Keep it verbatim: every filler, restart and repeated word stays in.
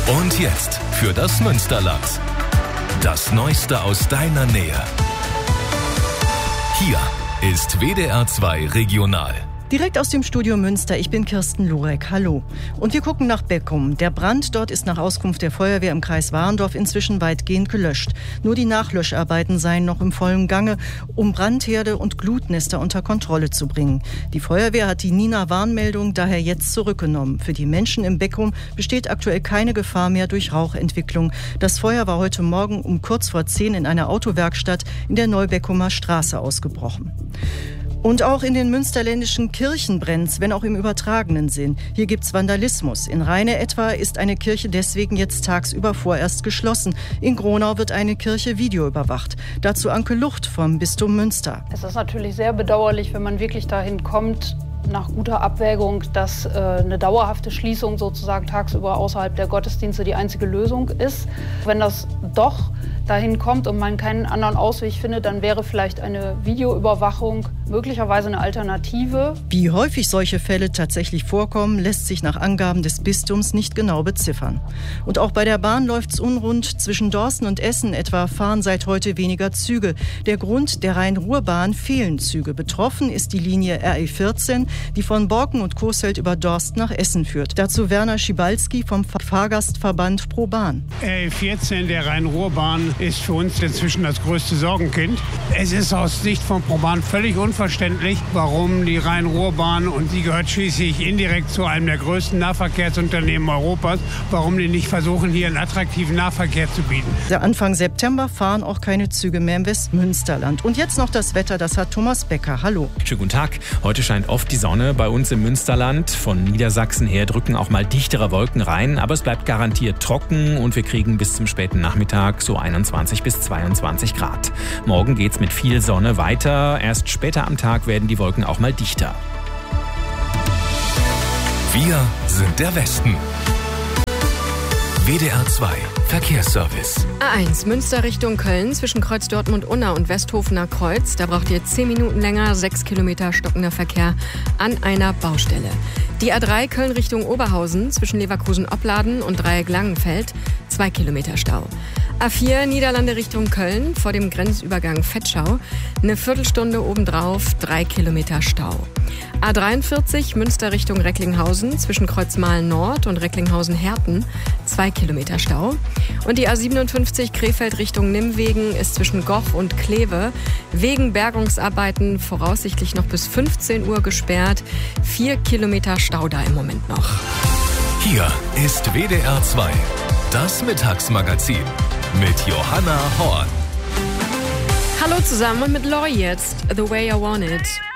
Und jetzt für das Münsterland. Das Neueste aus deiner Nähe. Hier ist W D R zwei Regional. Direkt aus dem Studio Münster, ich bin Kirsten Lurek, hallo. Und wir gucken nach Beckum. Der Brand dort ist nach Auskunft der Feuerwehr im Kreis Warendorf inzwischen weitgehend gelöscht. Nur die Nachlöscharbeiten seien noch im vollen Gange, um Brandherde und Glutnester unter Kontrolle zu bringen. Die Feuerwehr hat die Nina-Warnmeldung daher jetzt zurückgenommen. Für die Menschen im Beckum besteht aktuell keine Gefahr mehr durch Rauchentwicklung. Das Feuer war heute Morgen um kurz vor zehn in einer Autowerkstatt in der Neubeckumer Straße ausgebrochen. Und auch in den münsterländischen Kirchen brennt's, wenn auch im übertragenen Sinn. Hier gibt's Vandalismus. In Rheine etwa ist eine Kirche deswegen jetzt tagsüber vorerst geschlossen. In Gronau wird eine Kirche videoüberwacht. Dazu Anke Lucht vom Bistum Münster. Es ist natürlich sehr bedauerlich, wenn man wirklich dahin kommt, nach guter Abwägung, dass äh, eine dauerhafte Schließung sozusagen tagsüber außerhalb der Gottesdienste die einzige Lösung ist. Wenn das doch dahin kommt und man keinen anderen Ausweg findet, dann wäre vielleicht eine Videoüberwachung möglicherweise eine Alternative. Wie häufig solche Fälle tatsächlich vorkommen, lässt sich nach Angaben des Bistums nicht genau beziffern. Und auch bei der Bahn läuft's unrund. Zwischen Dorsten und Essen etwa fahren seit heute weniger Züge. Der Grund, der Rhein-Ruhr-Bahn fehlen Züge. Betroffen ist die Linie R E vierzehn, die von Borken und Coesfeld über Dorsten nach Essen führt. Dazu Werner Schibalski vom Fahrgastverband ProBahn. R E vierzehn der Rhein-Ruhr-Bahn ist für uns inzwischen das größte Sorgenkind. Es ist aus Sicht von ProBahn völlig unverständlich, warum die Rhein-Ruhr-Bahn, und sie gehört schließlich indirekt zu einem der größten Nahverkehrsunternehmen Europas, warum die nicht versuchen, hier einen attraktiven Nahverkehr zu bieten. Anfang September fahren auch keine Züge mehr im Westmünsterland. Und jetzt noch das Wetter, das hat Thomas Becker. Hallo. Schönen guten Tag. Heute scheint oft die Sonne bei uns im Münsterland. Von Niedersachsen her drücken auch mal dichtere Wolken rein, aber es bleibt garantiert trocken und wir kriegen bis zum späten Nachmittag so einundzwanzig bis zweiundzwanzig Grad. Morgen geht's mit viel Sonne weiter. Erst später am Tag werden die Wolken auch mal dichter. Wir sind der Westen. W D R zwei Verkehrsservice. A eins Münster Richtung Köln zwischen Kreuz Dortmund-Unna und Westhofener Kreuz. Da braucht ihr zehn Minuten länger, sechs Kilometer stockender Verkehr an einer Baustelle. Die A drei Köln Richtung Oberhausen zwischen Leverkusen-Opladen und Dreieck-Langenfeld, zwei Kilometer Stau. A vier Niederlande Richtung Köln vor dem Grenzübergang Vetschau, eine Viertelstunde obendrauf, drei Kilometer Stau. A dreiundvierzig Münster Richtung Recklinghausen zwischen Kreuzmahlen Nord und Recklinghausen-Herten, zwei Kilometer Stau. Und die A siebenundfünfzig Krefeld Richtung Nimwegen ist zwischen Goch und Kleve wegen Bergungsarbeiten voraussichtlich noch bis fünfzehn Uhr gesperrt, vier Kilometer Stau da im Moment noch. Hier ist W D R zwei, das Mittagsmagazin mit Johanna Horn. Hallo zusammen und mit Lori jetzt, The Way I Want It.